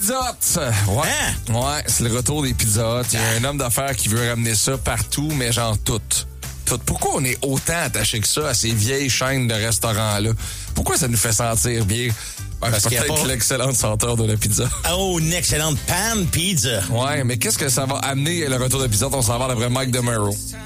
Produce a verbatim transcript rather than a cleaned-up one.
Pizza Hut. Ouais. Hein? Ouais, c'est le retour des Pizza Hut. Il y a un homme d'affaires qui veut ramener ça partout, mais genre toutes. Toutes. Pourquoi on est autant attaché que ça à ces vieilles chaînes de restaurants-là? Pourquoi ça nous fait sentir bien? Ben, Parce c'est qu'il y a peut-être pas- l'excellente senteur de la pizza. Oh, une excellente pan pizza. Ouais, mais qu'est-ce que ça va amener le retour de Pizza Hut? On s'en va d'après Mike DeMuro.